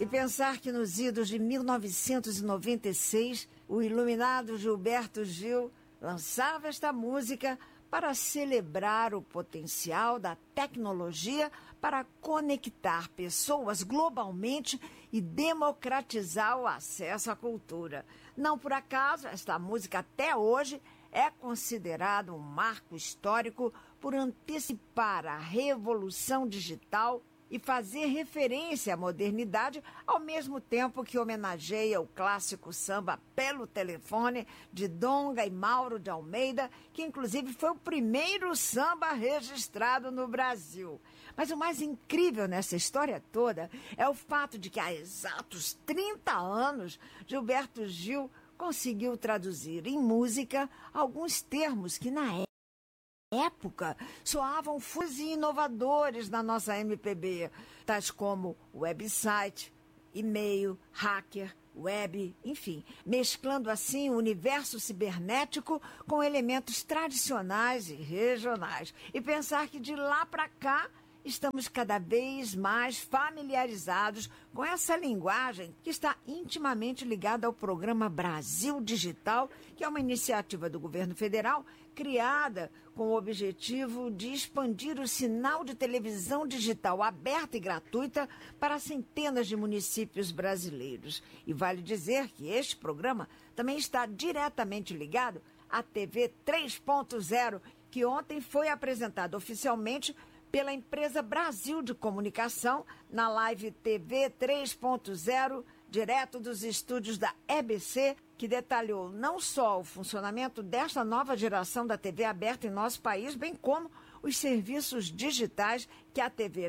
E pensar que nos idos de 1996, o iluminado Gilberto Gil lançava esta música para celebrar o potencial da tecnologia para conectar pessoas globalmente e democratizar o acesso à cultura. Não por acaso, esta música até hoje é considerada um marco histórico por antecipar a revolução digital e fazer referência à modernidade, ao mesmo tempo que homenageia o clássico samba Pelo Telefone, de Donga e Mauro de Almeida, que inclusive foi o primeiro samba registrado no Brasil. Mas o mais incrível nessa história toda é o fato de que há exatos 30 anos, Gilberto Gil conseguiu traduzir em música alguns termos que na época soavam fusos e inovadores na nossa MPB, tais como website, e-mail, hacker, web, enfim, mesclando assim o universo cibernético com elementos tradicionais e regionais. E pensar que de lá para cá estamos cada vez mais familiarizados com essa linguagem que está intimamente ligada ao programa Brasil Digital, que é uma iniciativa do governo federal criada com o objetivo de expandir o sinal de televisão digital aberta e gratuita para centenas de municípios brasileiros. E vale dizer que este programa também está diretamente ligado à TV 3.0, que ontem foi apresentada oficialmente pela empresa Brasil de Comunicação, na live TV 3.0, direto dos estúdios da EBC, que detalhou não só o funcionamento desta nova geração da TV aberta em nosso país, bem como os serviços digitais que a TV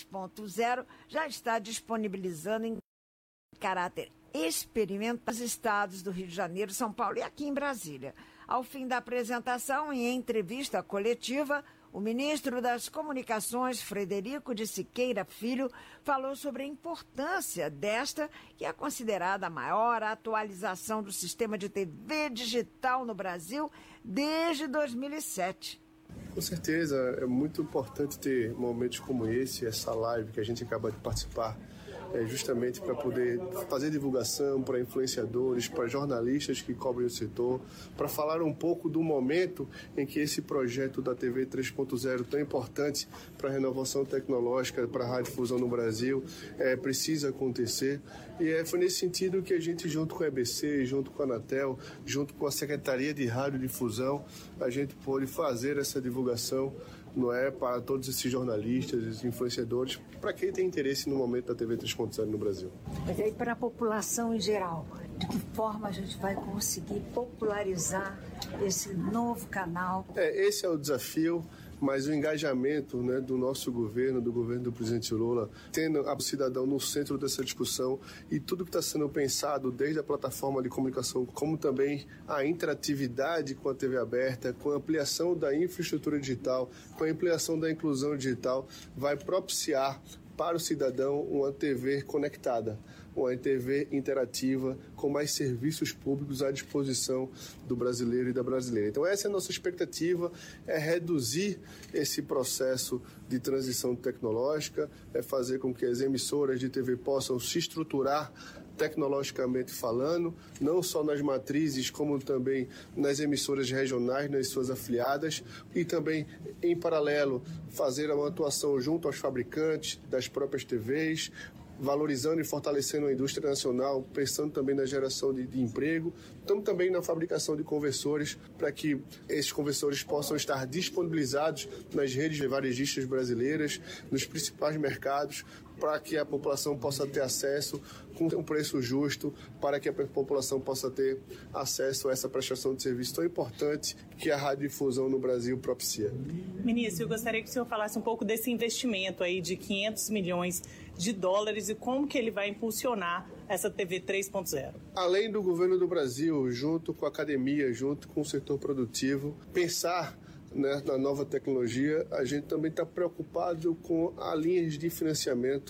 3.0 já está disponibilizando em caráter experimental nos estados do Rio de Janeiro, São Paulo e aqui em Brasília. Ao fim da apresentação, em entrevista coletiva, o ministro das Comunicações, Frederico de Siqueira Filho, falou sobre a importância desta, que é considerada a maior atualização do sistema de TV digital no Brasil desde 2007. Com certeza, é muito importante ter momentos como esse, essa live que a gente acaba de participar, justamente para poder fazer divulgação para influenciadores, para jornalistas que cobrem o setor, para falar um pouco do momento em que esse projeto da TV 3.0, tão importante para a renovação tecnológica, para a radiodifusão no Brasil, precisa acontecer. E foi nesse sentido que a gente, junto com a EBC, junto com a Anatel, junto com a Secretaria de Radiodifusão, a gente pôde fazer essa divulgação, não é, para todos esses jornalistas, esses influenciadores, para quem tem interesse no momento da TV 3.0 no Brasil. Mas aí para a população em geral, de que forma a gente vai conseguir popularizar esse novo canal? Esse é o desafio, mas o engajamento, né, do nosso governo, do governo do presidente Lula, tendo o cidadão no centro dessa discussão e tudo que está sendo pensado, desde a plataforma de comunicação, como também a interatividade com a TV aberta, com a ampliação da infraestrutura digital, com a ampliação da inclusão digital, vai propiciar para o cidadão uma TV conectada, uma TV interativa, com mais serviços públicos à disposição do brasileiro e da brasileira. Então essa é a nossa expectativa, é reduzir esse processo de transição tecnológica, é fazer com que as emissoras de TV possam se estruturar tecnologicamente falando, não só nas matrizes, como também nas emissoras regionais, nas suas afiliadas, e também, em paralelo, fazer uma atuação junto aos fabricantes das próprias TVs, valorizando e fortalecendo a indústria nacional, pensando também na geração de emprego, estamos também na fabricação de conversores, para que esses conversores possam estar disponibilizados nas redes de varejistas brasileiras, nos principais mercados, para que a população possa ter acesso com um preço justo, para que a população possa ter acesso a essa prestação de serviço tão importante que a radiodifusão no Brasil propicia. Ministro, eu gostaria que o senhor falasse um pouco desse investimento aí de 500 milhões de dólares e como que ele vai impulsionar essa TV 3.0. Além do governo do Brasil, junto com a academia, junto com o setor produtivo, pensar, né, na nova tecnologia, a gente também está preocupado com as linhas de financiamento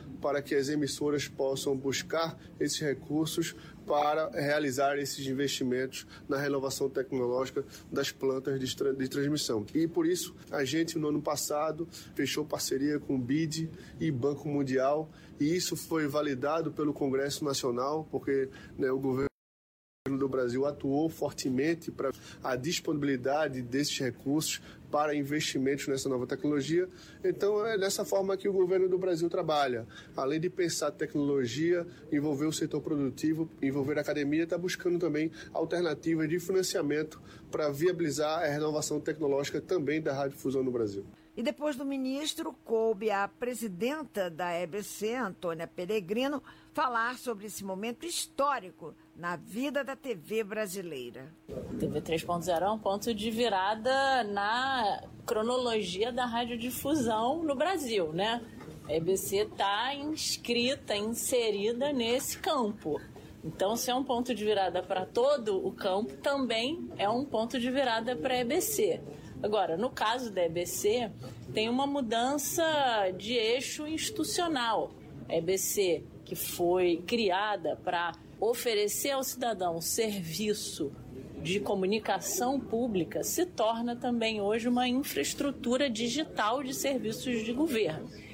para que as emissoras possam buscar esses recursos para realizar esses investimentos na renovação tecnológica das plantas de transmissão. E por isso, a gente, no ano passado, fechou parceria com o BID e Banco Mundial, e isso foi validado pelo Congresso Nacional, porque o governo do Brasil atuou fortemente para a disponibilidade desses recursos para investimentos nessa nova tecnologia. Então, é dessa forma que o governo do Brasil trabalha. Além de pensar tecnologia, envolver o setor produtivo, envolver a academia, está buscando também alternativas de financiamento para viabilizar a renovação tecnológica também da radiodifusão no Brasil. E depois do ministro, coube à presidenta da EBC, Antônia Peregrino, falar sobre esse momento histórico na vida da TV brasileira. TV 3.0 é um ponto de virada na cronologia da radiodifusão no Brasil, né? A EBC está inserida nesse campo. Então, se é um ponto de virada para todo o campo, também é um ponto de virada para a EBC. Agora, no caso da EBC, tem uma mudança de eixo institucional. A EBC, que foi criada para oferecer ao cidadão serviço de comunicação pública, se torna também hoje uma infraestrutura digital de serviços de governo.